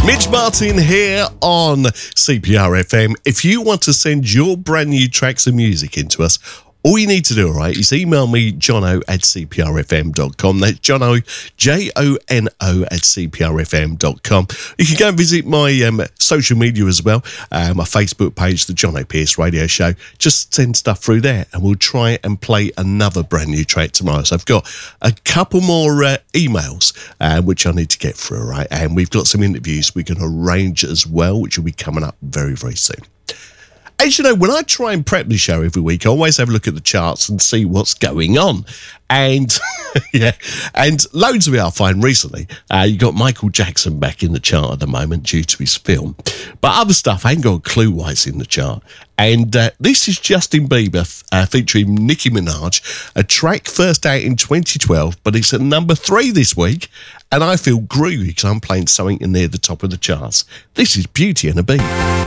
Mitch Martin here on CPR FM. If you want to send your brand new tracks of music into us, all you need to do, all right, is email me, jono@cprfm.com. That's Jono, Jono @cprfm.com. You can go and visit my social media as well, my Facebook page, The Jono Pierce Radio Show. Just send stuff through there and we'll try and play another brand new track tomorrow. So I've got a couple more emails which I need to get through, all right? And we've got some interviews we can arrange as well, which will be coming up very, very soon. As you know, when I try and prep the show every week, I always have a look at the charts and see what's going on. And yeah, and loads of it I find recently. You got Michael Jackson back in the chart at the moment due to his film. But other stuff, I ain't got a clue why it's in the chart. And this is Justin Bieber featuring Nicki Minaj, a track first out in 2012, but it's at number 3 this week. And I feel groovy because I'm playing something near the top of the charts. This is Beauty and a Beat.